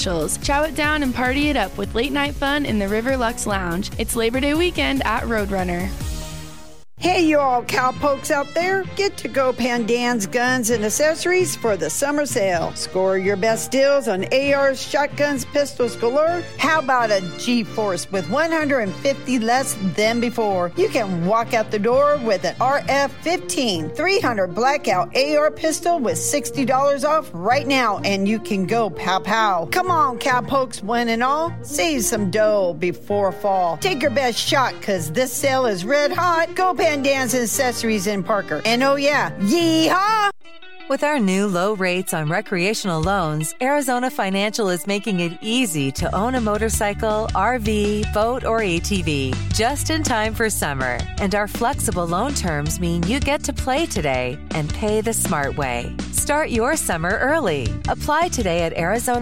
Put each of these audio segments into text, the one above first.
socials. Chow it down and party it up with late night fun in the River Lux Lounge. It's Labor Day weekend at Roadrunner. Hey, you all cowpokes out there. Get to Go Pandan's Guns and Accessories for the summer sale. Score your best deals on ARs, shotguns, pistols galore. How about a G-Force with 150 less than before? You can walk out the door with an RF-15 300 blackout AR pistol with $60 off right now, and you can go pow-pow. Come on, cowpokes, one and all. Save some dough before fall. Take your best shot, because this sale is red hot. Go Pandan's Accessories in Parker. And oh yeah, yeehaw! With our new low rates on recreational loans, Arizona Financial is making it easy to own a motorcycle, RV, boat, or ATV just in time for summer. And our flexible loan terms mean you get to play today and pay the smart way. Start your summer early. Apply today at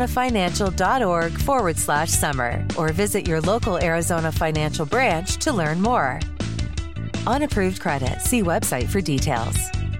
arizonafinancial.org/summer or visit your local Arizona Financial branch to learn more. Unapproved credit. See website for details.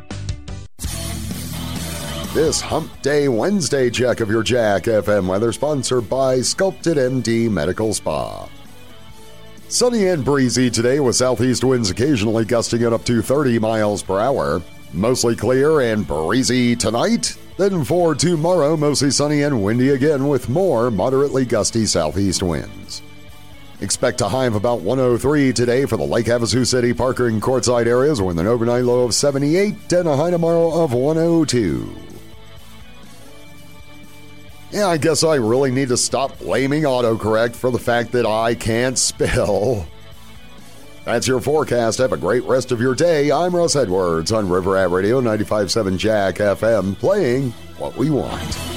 This Hump Day Wednesday check of your Jack FM weather sponsored by Sculpted MD Medical Spa. Sunny and breezy today with southeast winds occasionally gusting at up to 30 miles per hour. Mostly clear and breezy tonight. Then for tomorrow, mostly sunny and windy again with more moderately gusty southeast winds. Expect a high of about 103 today for the Lake Havasu City, Parker, and Quartzsite areas with an overnight low of 78 and a high tomorrow of 102. Yeah, I guess I really need to stop blaming autocorrect for the fact that I can't spell. That's your forecast. Have a great rest of your day. I'm Russ Edwards on River Rat Radio 95.7 Jack FM, playing what we want.